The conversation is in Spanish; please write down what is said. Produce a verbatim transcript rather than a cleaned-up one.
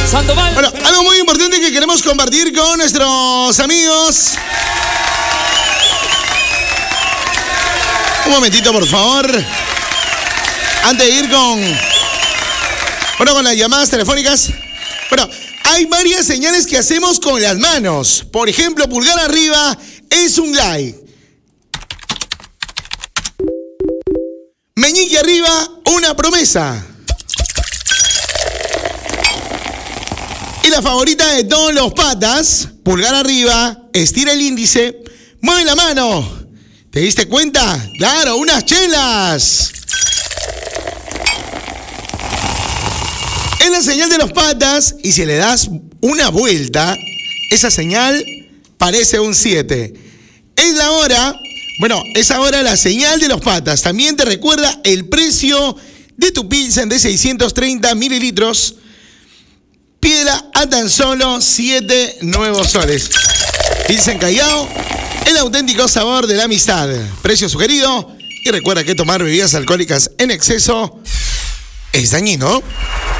Sandoval. Bueno, algo muy importante que queremos compartir con nuestros amigos. Un momentito, por favor. Antes de ir con... Bueno, con las llamadas telefónicas. Bueno, hay varias señales que hacemos con las manos. Por ejemplo, pulgar arriba es un like. Meñique arriba, una promesa. Y la favorita de todos los patas, pulgar arriba, estira el índice, mueve la mano. ¿Te diste cuenta? ¡Claro, unas chelas! Es la señal de los patas y si le das una vuelta, esa señal parece un siete. Es la hora, bueno, es ahora la señal de los patas. También te recuerda el precio de tu Pilsen de seiscientos treinta mililitros. Pídela a tan solo siete nuevos soles. Pilsen Callao, el auténtico sabor de la amistad. Precio sugerido. Y recuerda que tomar bebidas alcohólicas en exceso es dañino.